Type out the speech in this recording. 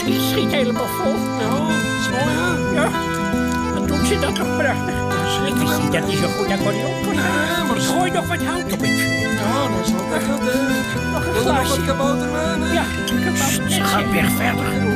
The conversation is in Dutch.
Die schiet helemaal vol. Ja, dat is mooi, hè? Ja, dan doen ze dat toch prachtig. Ik wist niet dat hij zo goed accordeon kon. Nee, maar zo... Gooi nog wat hout op het vuur. Ja, dat is wel echt wat, Nog een Wil je nog glaasje. wat kabouterwijn, hè? Ja, ze gaat weer verder.